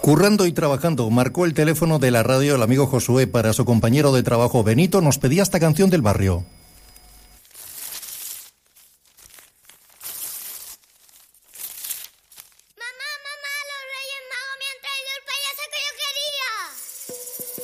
Currando y trabajando, marcó el teléfono de la radio el amigo Josué para su compañero de trabajo Benito. Nos pedía esta canción del barrio.